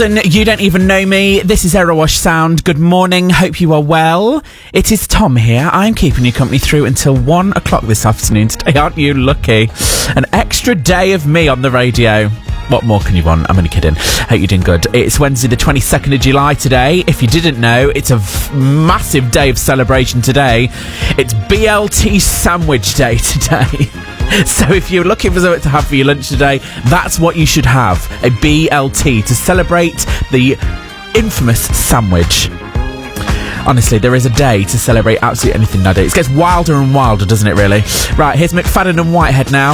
You don't even know me. This is Aerowash Sound. Good morning. Hope you are well. It is Tom here. I'm keeping you company through until 1 o'clock this afternoon today. Aren't you lucky? An extra day of me on the radio. What more can you want? I'm only kidding. Hope you're doing good. It's Wednesday the 22nd of July today. If you didn't know, it's a massive day of celebration today. It's BLT Sandwich Day today. So if you're looking for something to have for your lunch today, that's what you should have. A BLT to celebrate the infamous sandwich. Honestly, there is a day to celebrate absolutely anything nowadays. It gets wilder and wilder, doesn't it, really? Right, here's McFadden and Whitehead now.